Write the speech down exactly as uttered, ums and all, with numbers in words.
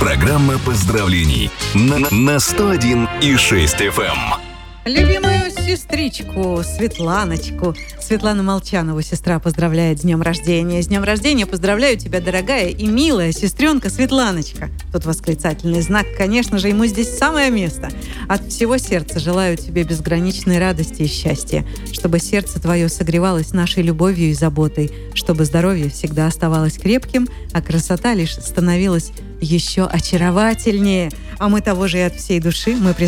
Программа поздравлений на, на сто один и шесть эф эм. Любимую сестричку Светланочку, Светлану Молчанову сестра поздравляет с днем рождения. С днем рождения поздравляю тебя, дорогая и милая сестренка Светланочка. Тут восклицательный знак, конечно же, ему здесь самое место. От всего сердца желаю тебе безграничной радости и счастья, чтобы сердце твое согревалось нашей любовью и заботой, чтобы здоровье всегда оставалось крепким, а красота лишь становилась еще очаровательнее. А мы того же и от всей души мы